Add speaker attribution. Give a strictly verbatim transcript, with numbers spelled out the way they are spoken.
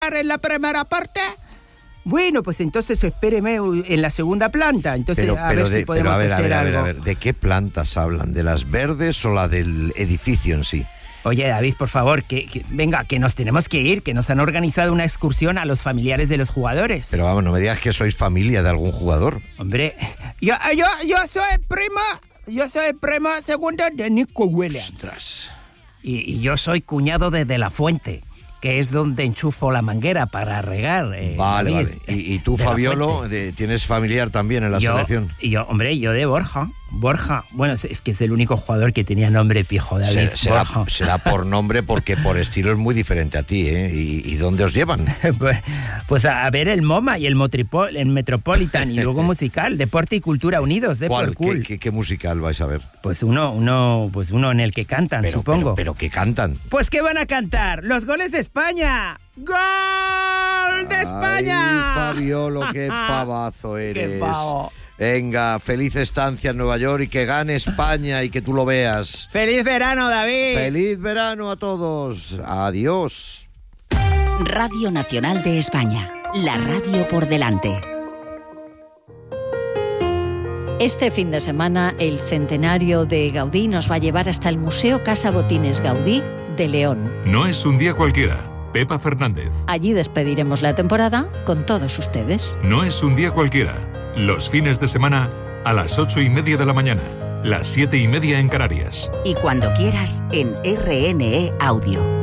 Speaker 1: en la primera parte. Bueno, pues entonces espéreme en la segunda planta. Entonces
Speaker 2: pero,
Speaker 1: a
Speaker 2: pero
Speaker 1: ver
Speaker 2: de,
Speaker 1: si podemos
Speaker 2: pero a ver,
Speaker 1: hacer
Speaker 2: a ver,
Speaker 1: algo.
Speaker 2: A ver, a ver, ¿de qué plantas hablan? ¿De las verdes o la del edificio en sí?
Speaker 1: Oye, David, por favor, que, que venga, que nos tenemos que ir, que nos han organizado una excursión a los familiares de los jugadores.
Speaker 2: Pero vamos, no me digas que sois familia de algún jugador.
Speaker 1: Hombre, yo, yo, yo soy primo, yo soy primo segundo de Nico Williams.
Speaker 2: Ostras.
Speaker 1: Y, y yo soy cuñado de De La Fuente, que es donde enchufo la manguera para regar. Eh,
Speaker 2: vale,
Speaker 1: David.
Speaker 2: vale. Y, y tú,
Speaker 1: De La
Speaker 2: Fabiolo,
Speaker 1: Fuente.
Speaker 2: de, tienes familiar también en la
Speaker 1: yo,
Speaker 2: selección.
Speaker 1: Y yo, hombre, yo de Borja. Borja. Bueno, es, es que es el único jugador que tenía nombre pijo, David.
Speaker 2: Se- será,
Speaker 1: Borja.
Speaker 2: será por nombre, porque por estilo es muy diferente a ti, ¿eh? ¿Y, y dónde os llevan?
Speaker 1: Pues, pues a, a ver el MoMA y el, Motripol, el Metropolitan y luego musical, Deporte y Cultura Unidos, de
Speaker 2: ¿Cuál?
Speaker 1: por cool.
Speaker 2: ¿Qué, qué, qué musical vais a ver?
Speaker 1: Pues uno, uno, pues uno en el que cantan,
Speaker 2: Pero,
Speaker 1: supongo.
Speaker 2: Pero, pero ¿qué cantan?
Speaker 1: Pues ¿qué van a cantar? Los goles de España. ¡Gol de España!
Speaker 2: Ay, Fabiolo, qué pavazo eres.
Speaker 1: ¡Qué pavo!
Speaker 2: Venga, feliz estancia en Nueva York y que gane España y que tú lo veas.
Speaker 1: ¡Feliz verano, David!
Speaker 2: ¡Feliz verano a todos! Adiós.
Speaker 3: Radio Nacional de España, la radio por delante.
Speaker 4: Este fin de semana, el centenario de Gaudí nos va a llevar hasta el Museo Casa Botines Gaudí de León.
Speaker 5: No es un día cualquiera. Pepa Fernández.
Speaker 4: Allí despediremos la temporada con todos ustedes.
Speaker 5: No es un día cualquiera. Los fines de semana a las ocho y media de la mañana, las siete y media en Canarias.
Speaker 3: Y cuando quieras en R N E Audio.